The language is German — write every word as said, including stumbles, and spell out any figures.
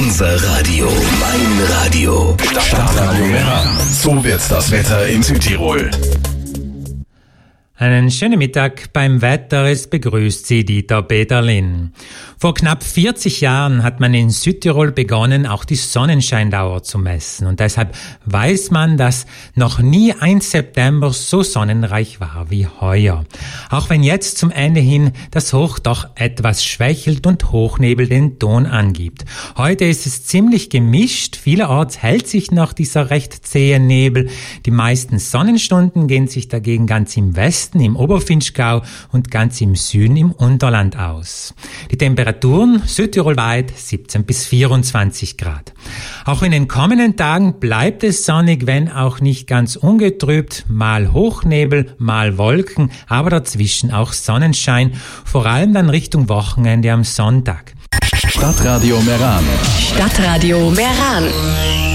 Unser Radio, mein Radio. Stadtradio Meran. So wird das Wetter in Südtirol. Einen schönen Mittag beim Wetter. Es begrüßt Sie Dieter Peterlin. Vor knapp vierzig Jahren hat man in Südtirol begonnen, auch die Sonnenscheindauer zu messen. Und deshalb weiß man, dass noch nie ein September so sonnenreich war wie heuer. Auch wenn jetzt zum Ende hin das Hoch doch etwas schwächelt und Hochnebel den Ton angibt. Heute ist es ziemlich gemischt. Vielerorts hält sich noch dieser recht zähe Nebel. Die meisten Sonnenstunden gehen sich dagegen ganz im Westen, im Oberfinchgau und ganz im Süden im Unterland aus. Die Temperaturen südtirolweit siebzehn bis vierundzwanzig Grad. Auch in den kommenden Tagen bleibt es sonnig, wenn auch nicht ganz ungetrübt, mal Hochnebel, mal Wolken, aber dazwischen auch Sonnenschein, vor allem dann Richtung Wochenende am Sonntag. Stadtradio Meran. Stadtradio Meran.